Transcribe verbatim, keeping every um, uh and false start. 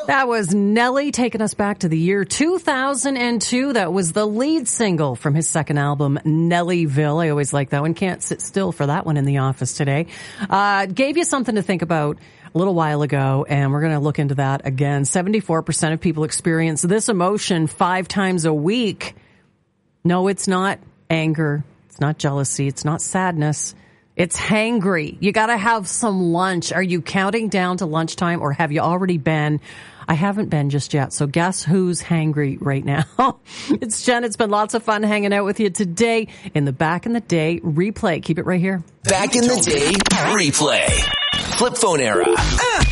That was Nelly taking us back to the year two thousand two. That was the lead single from his second album, Nellyville. I always like that one. Can't sit still for that one in the office today. Uh, gave you something to think about a little while ago, and we're going to look into that again. seventy-four percent of people experience this emotion five times a week. No, it's not anger. It's not jealousy. It's not sadness. It's hangry. You got to have some lunch. Are you counting down to lunchtime, or have you already been? I haven't been just yet. So guess who's hangry right now? It's Jen. It's been lots of fun hanging out with you today in the Back in the Day replay. Keep it right here. Back in the Day replay. Flip phone era. Ah.